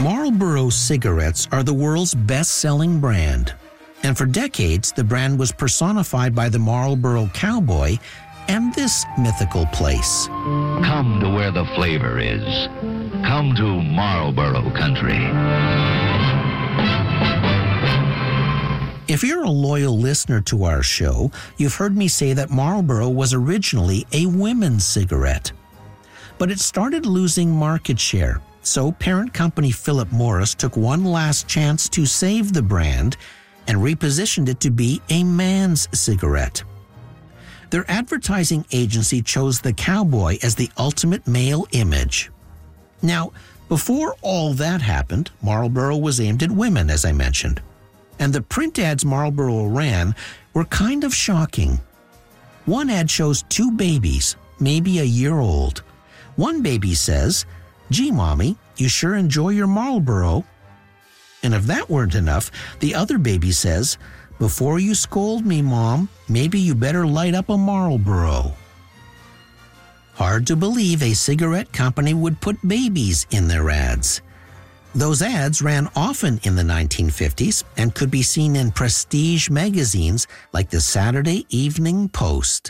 Marlboro cigarettes are the world's best-selling brand. And for decades, the brand was personified by the Marlboro cowboy and this mythical place. Come to where the flavor is. Come to Marlboro country. If you're a loyal listener to our show, you've heard me say that Marlboro was originally a women's cigarette. But it started losing market share, so parent company Philip Morris took one last chance to save the brand and repositioned it to be a man's cigarette. Their advertising agency chose the cowboy as the ultimate male image. Now, before all that happened, Marlboro was aimed at women, as I mentioned. And the print ads Marlboro ran were kind of shocking. One ad shows two babies, maybe a year old. One baby says, "Gee, Mommy, you sure enjoy your Marlboro." And if that weren't enough, the other baby says, "Before you scold me, Mom, maybe you better light up a Marlboro." Hard to believe a cigarette company would put babies in their ads. Those ads ran often in the 1950s and could be seen in prestige magazines like the Saturday Evening Post.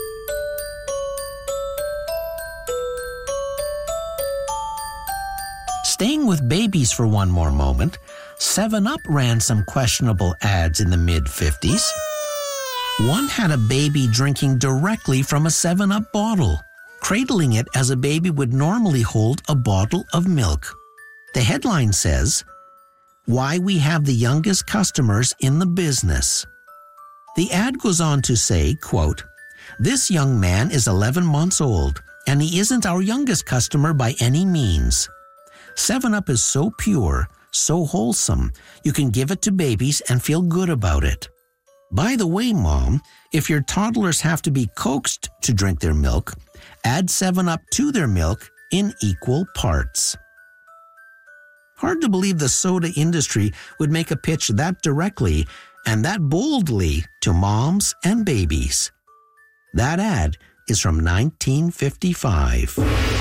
Staying with babies for one more moment, 7-Up ran some questionable ads in the mid-50s. One had a baby drinking directly from a 7-Up bottle, cradling it as a baby would normally hold a bottle of milk. The headline says, "Why we have the youngest customers in the business." The ad goes on to say, quote, "This young man is 11 months old, and he isn't our youngest customer by any means. 7-Up is so pure, so wholesome, you can give it to babies and feel good about it. By the way, Mom, if your toddlers have to be coaxed to drink their milk, add 7-Up to their milk in equal parts." Hard to believe the soda industry would make a pitch that directly and that boldly to moms and babies. That ad is from 1955.